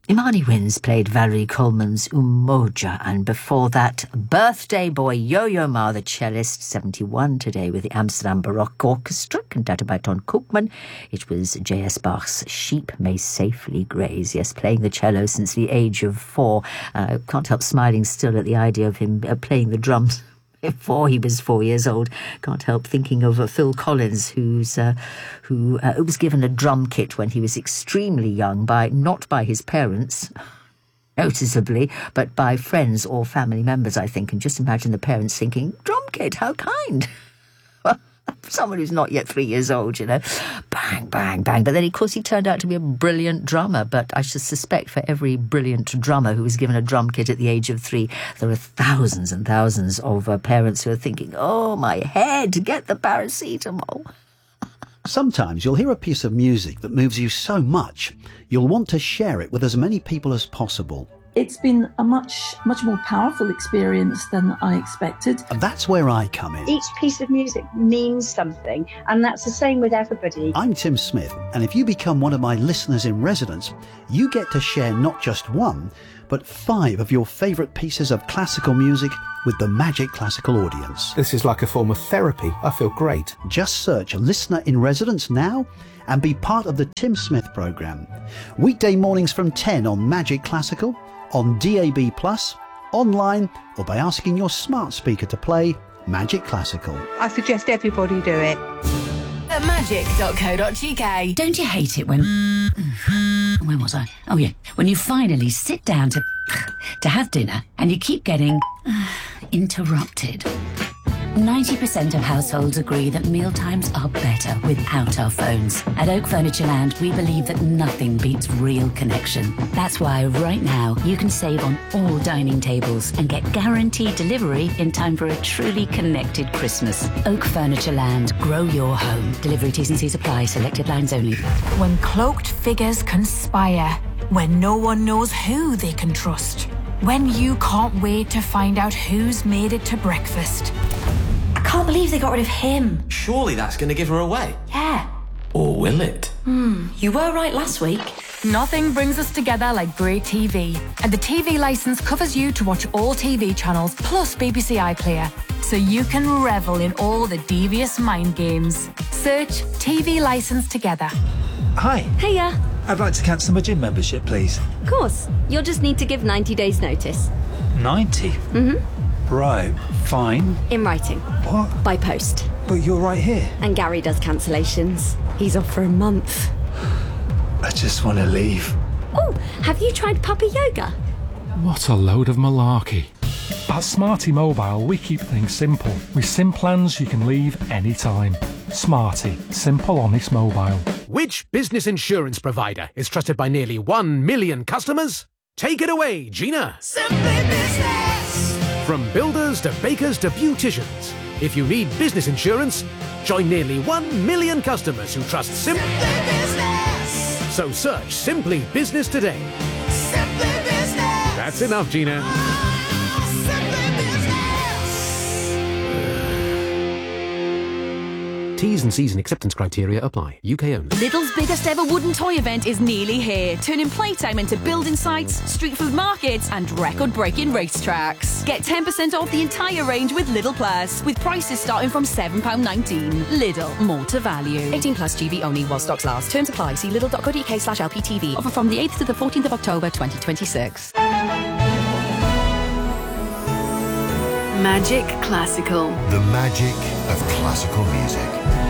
Imani Winds played Valerie Coleman's Umoja, and before that, birthday boy Yo-Yo Ma, the cellist, 71 today with the Amsterdam Baroque Orchestra, conducted by Ton Koopman. It was J.S. Bach's Sheep May Safely Graze, yes, playing the cello since the age of 4. I can't help smiling still at the idea of him playing the drums before he was 4 years old. Can't help thinking of Phil Collins, who was given a drum kit when he was extremely young, not by his parents, noticeably, but by friends or family members, I think. And just imagine the parents thinking, drum kit, how kind. Someone who's not yet 3 years old, bang, bang, bang. But then, of course, he turned out to be a brilliant drummer. But I should suspect for every brilliant drummer who was given a drum kit at the age of 3, there are thousands and thousands of parents who are thinking, oh, my head, get the paracetamol. Sometimes you'll hear a piece of music that moves you so much, you'll want to share it with as many people as possible. It's been a much more powerful experience than I expected. And that's where I come in. Each piece of music means something, and that's the same with everybody. I'm Tim Smith, and if you become one of my listeners in residence, you get to share not just one, but 5 of your favourite pieces of classical music with the Magic Classical audience. This is like a form of therapy. I feel great. Just search Listener in Residence now and be part of the Tim Smith programme. Weekday mornings from 10 on Magic Classical, on DAB+, online, or by asking your smart speaker to play Magic Classical. I suggest everybody do it. At magic.co.uk. Don't you hate it when... Where was I? Oh, yeah. When you finally sit down to have dinner and you keep getting interrupted. 90% of households agree that mealtimes are better without our phones. At Oak Furnitureland, we believe that nothing beats real connection. That's why right now you can save on all dining tables and get guaranteed delivery in time for a truly connected Christmas. Oak Furnitureland, grow your home. Delivery T's and C's apply, selected lines only. When cloaked figures conspire, when no one knows who they can trust, when you can't wait to find out who's made it to breakfast. I can't believe they got rid of him. Surely that's going to give her away. Yeah. Or will it? You were right last week. Nothing brings us together like great TV. And the TV licence covers you to watch all TV channels plus BBC iPlayer. So you can revel in all the devious mind games. Search TV licence together. Hi. Hiya. I'd like to cancel my gym membership, please. Of course. You'll just need to give 90 days notice. 90? Right, fine. In writing. What? By post. But you're right here. And Gary does cancellations. He's off for a month. I just want to leave. Oh, have you tried Puppy Yoga? What a load of malarkey. At Smarty Mobile, we keep things simple. With SIM plans you can leave anytime. Smarty, simple, honest mobile. Which business insurance provider is trusted by nearly 1 million customers? Take it away, Gina. Simply Business. From builders to bakers to beauticians, if you need business insurance, join nearly 1 million customers who trust Simply Business. So search Simply Business today. Simply Business. That's enough, Gina. T's and C's and acceptance criteria apply. UK only. Lidl's biggest ever wooden toy event is nearly here, turning playtime into building sites, street food markets and record-breaking racetracks. Get 10% off the entire range with Lidl Plus, with prices starting from £7.19. Lidl, more to value. 18 plus GB only while stocks last. Terms apply. See lidl.co.uk/LPTV. Offer from the 8th to the 14th of October 2026. Magic Classical. The magic of classical music.